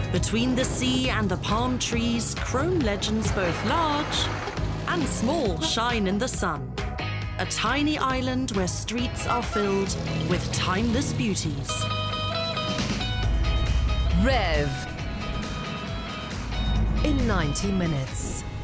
Between the sea and the palm trees, Crone legends both large and small shine in the sun. A tiny island where streets are filled with timeless beauties. Rev in 90 minutes.